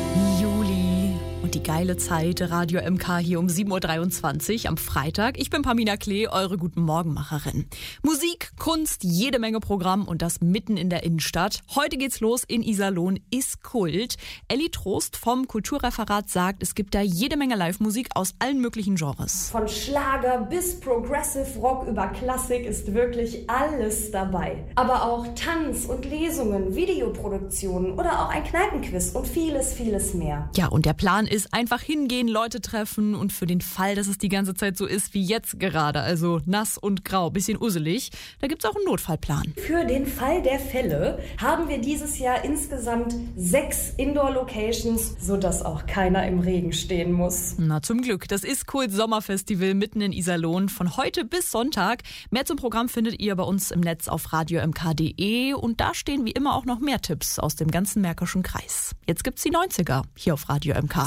Juli und die geile Zeit, Radio MK hier um 7.23 Uhr am Freitag. Ich bin Pamina Klee, eure Guten Morgenmacherin. Musik, Kunst, jede Menge Programm und das mitten in der Innenstadt. Heute geht's los in Iserlohn, ist Kult. Elli Trost vom Kulturreferat sagt, es gibt da jede Menge Live-Musik aus allen möglichen Genres. Von Schlager bis Progressive Rock über Klassik ist wirklich alles dabei. Aber auch Tanz und Lesungen, Videoproduktionen oder auch ein Kneipenquiz und vieles, vieles mehr. Ja, und der Plan ist einfach hingehen, Leute treffen und für den Fall, dass es die ganze Zeit so ist wie jetzt gerade, also nass und grau, bisschen usselig, da gibt's auch einen Notfallplan. Für den Fall der Fälle haben wir dieses Jahr insgesamt 6 Indoor-Locations, sodass auch keiner im Regen stehen muss. Na, zum Glück. Das ist Kult Sommerfestival mitten in Iserlohn von heute bis Sonntag. Mehr zum Programm findet ihr bei uns im Netz auf radiomk.de und da stehen wie immer auch noch mehr Tipps aus dem ganzen Märkischen Kreis. Jetzt gibt's die 90er hier auf Radio MK.